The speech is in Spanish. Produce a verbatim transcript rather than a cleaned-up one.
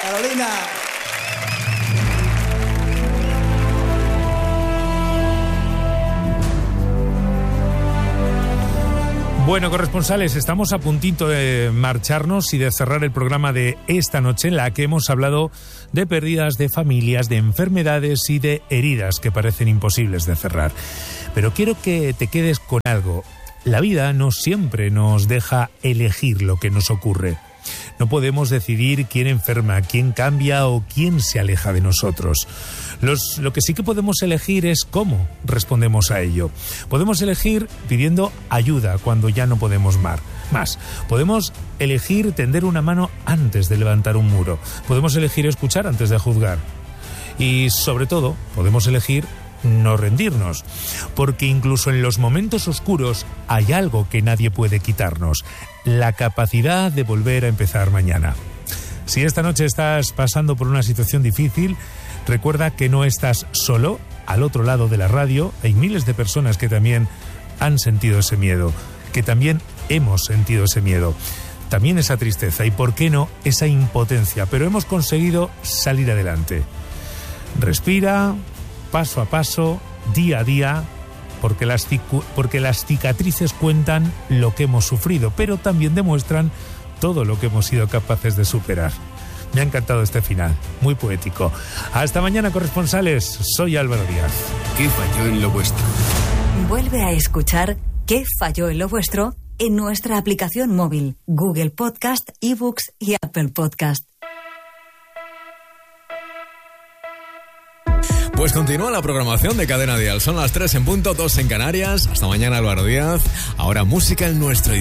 Carolina. Bueno, corresponsales, estamos a puntito de marcharnos y de cerrar el programa de esta noche, en la que hemos hablado de pérdidas de familias, de enfermedades y de heridas que parecen imposibles de cerrar. Pero quiero que te quedes con algo. La vida no siempre nos deja elegir lo que nos ocurre. No podemos decidir quién enferma, quién cambia o quién se aleja de nosotros. Los, lo que sí que podemos elegir es cómo respondemos a ello. Podemos elegir pidiendo ayuda cuando ya no podemos más. Más. Podemos elegir tender una mano antes de levantar un muro. Podemos elegir escuchar antes de juzgar. Y sobre todo, podemos elegir no rendirnos, porque incluso en los momentos oscuros hay algo que nadie puede quitarnos: la capacidad de volver a empezar mañana. Si esta noche estás pasando por una situación difícil, recuerda que no estás solo. Al otro lado de la radio hay miles de personas que también han sentido ese miedo, que también hemos sentido ese miedo, también esa tristeza y, ¿por qué no?, esa impotencia, pero hemos conseguido salir adelante. Respira, paso a paso, día a día, porque las, cicu- porque las cicatrices cuentan lo que hemos sufrido, pero también demuestran todo lo que hemos sido capaces de superar. Me ha encantado este final, muy poético. Hasta mañana, corresponsales. Soy Álvaro Díaz. ¿Qué falló en lo vuestro? Vuelve a escuchar ¿Qué falló en lo vuestro? En nuestra aplicación móvil, Google Podcast, eBooks y Apple Podcast. Pues continúa la programación de Cadena Dial. Son las tres en punto, dos en Canarias. Hasta mañana, Álvaro Díaz. Ahora música en nuestro